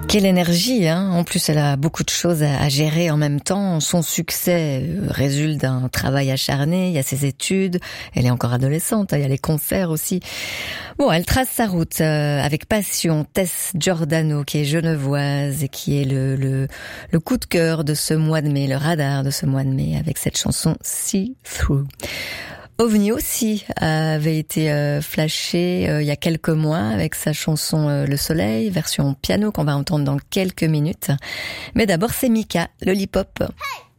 Quelle énergie, hein. En plus, elle a beaucoup de choses à gérer en même temps. Son succès résulte d'un travail acharné. Il y a ses études. Elle est encore adolescente. Il y a les concerts aussi. Bon, elle trace sa route avec passion. Tess Giordano, qui est genevoise et qui est le coup de cœur de ce mois de mai, le radar de ce mois de mai, avec cette chanson See Through. OVNI aussi avait été flashé il y a quelques mois avec sa chanson Le Soleil, version piano qu'on va entendre dans quelques minutes. Mais d'abord c'est Mika, Lollipop. Hey!